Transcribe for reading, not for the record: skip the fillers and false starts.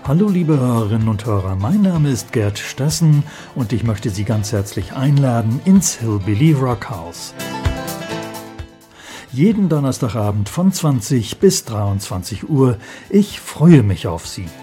Hallo liebe Hörerinnen und Hörer, mein Name ist Gerd Stessen und ich möchte Sie ganz herzlich einladen ins Hillbilly Rockhaus. Jeden Donnerstagabend von 20 bis 23 Uhr. Ich freue mich auf Sie.